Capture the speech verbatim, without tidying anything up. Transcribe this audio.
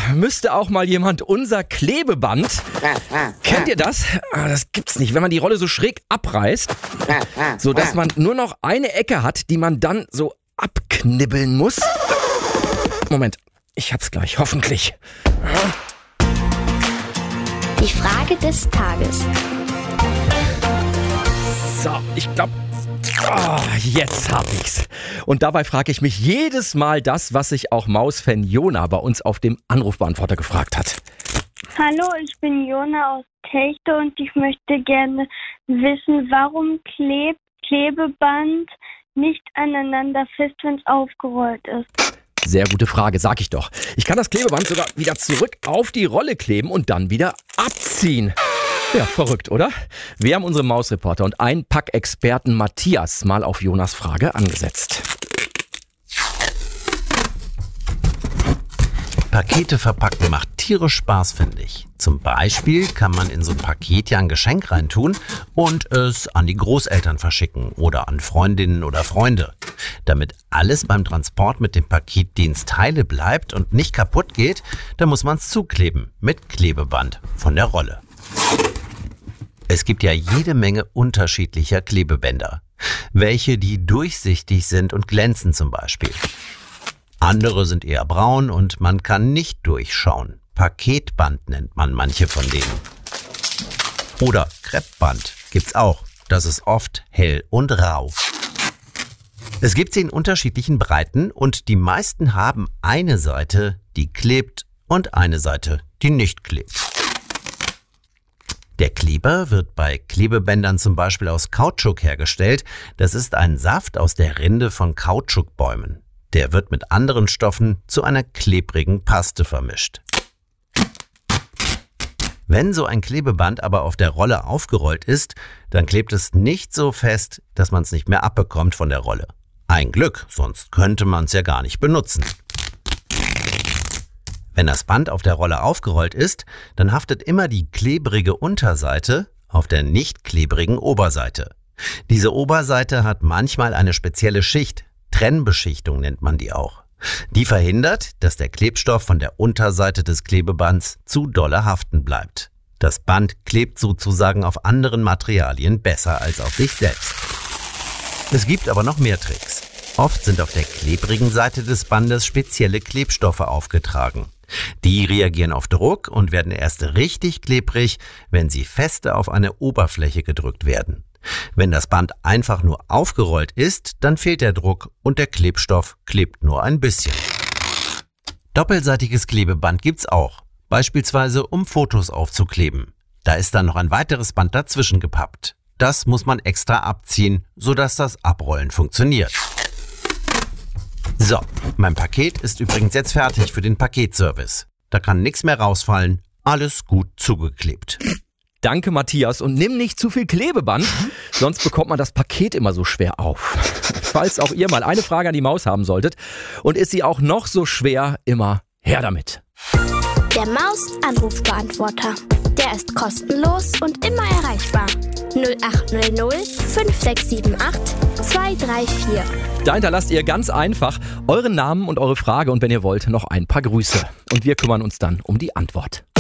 müsste auch mal jemand unser Klebeband. Kennt ihr das? Ah, das gibt's nicht, wenn man die Rolle so schräg abreißt, sodass man nur noch eine Ecke hat, die man dann so abknibbeln muss. Moment, ich hab's gleich, hoffentlich. Die Frage des Tages. So, ich glaube, oh, jetzt hab ich's. Und dabei frage ich mich jedes Mal das, was sich auch Mausfan Jona bei uns auf dem Anrufbeantworter gefragt hat. Hallo, ich bin Jona aus Techte und ich möchte gerne wissen, warum klebt Klebeband nicht aneinander fest, wenn es aufgerollt ist. Sehr gute Frage, sag ich doch. Ich kann das Klebeband sogar wieder zurück auf die Rolle kleben und dann wieder abziehen. Ja, verrückt, oder? Wir haben unsere Mausreporter und Einpackexperten Matthias mal auf Jonas Frage angesetzt. Pakete verpacken macht tierisch Spaß, finde ich. Zum Beispiel kann man in so ein Paket ja ein Geschenk reintun und es an die Großeltern verschicken oder an Freundinnen oder Freunde. Damit alles beim Transport mit dem Paketdienst heile bleibt und nicht kaputt geht, da muss man es zukleben mit Klebeband von der Rolle. Es gibt ja jede Menge unterschiedlicher Klebebänder. Welche, die durchsichtig sind und glänzen zum Beispiel. Andere sind eher braun und man kann nicht durchschauen. Paketband nennt man manche von denen. Oder Kreppband gibt's auch. Das ist oft hell und rau. Es gibt sie in unterschiedlichen Breiten und die meisten haben eine Seite, die klebt und eine Seite, die nicht klebt. Der Kleber wird bei Klebebändern zum Beispiel aus Kautschuk hergestellt. Das ist ein Saft aus der Rinde von Kautschukbäumen. Der wird mit anderen Stoffen zu einer klebrigen Paste vermischt. Wenn so ein Klebeband aber auf der Rolle aufgerollt ist, dann klebt es nicht so fest, dass man es nicht mehr abbekommt von der Rolle. Ein Glück, sonst könnte man es ja gar nicht benutzen. Wenn das Band auf der Rolle aufgerollt ist, dann haftet immer die klebrige Unterseite auf der nicht klebrigen Oberseite. Diese Oberseite hat manchmal eine spezielle Schicht, Trennbeschichtung nennt man die auch. Die verhindert, dass der Klebstoff von der Unterseite des Klebebands zu dolle haften bleibt. Das Band klebt sozusagen auf anderen Materialien besser als auf sich selbst. Es gibt aber noch mehr Tricks. Oft sind auf der klebrigen Seite des Bandes spezielle Klebstoffe aufgetragen. Die reagieren auf Druck und werden erst richtig klebrig, wenn sie feste auf eine Oberfläche gedrückt werden. Wenn das Band einfach nur aufgerollt ist, dann fehlt der Druck und der Klebstoff klebt nur ein bisschen. Doppelseitiges Klebeband gibt's auch, beispielsweise um Fotos aufzukleben. Da ist dann noch ein weiteres Band dazwischen gepappt. Das muss man extra abziehen, sodass das Abrollen funktioniert. So, mein Paket ist übrigens jetzt fertig für den Paketservice. Da kann nichts mehr rausfallen, alles gut zugeklebt. Danke, Matthias. Und nimm nicht zu viel Klebeband, sonst bekommt man das Paket immer so schwer auf. Falls auch ihr mal eine Frage an die Maus haben solltet und ist sie auch noch so schwer, immer her damit. Der Maus-Anrufbeantworter. Der ist kostenlos und immer erreichbar. null acht null null fünf sechs sieben acht zwei drei vier. Da hinterlasst ihr ganz einfach euren Namen und eure Frage und wenn ihr wollt, noch ein paar Grüße. Und wir kümmern uns dann um die Antwort.